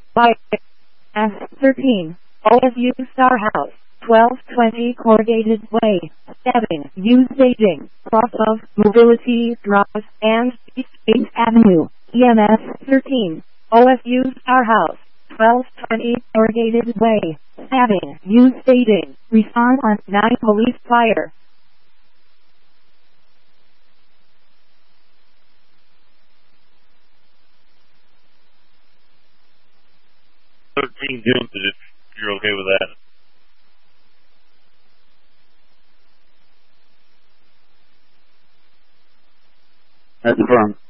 By S13, OSU Star House, 1220 Corrugated Way, Stabbing, Use Dating, cross of Mobility Drive, and East 8th Avenue, EMS 13, OSU Star House, 1220 Corrugated Way, Stabbing, Use Dating, respond on 9 police fire. 13 Dooms, if you're okay with that. That's affirmed.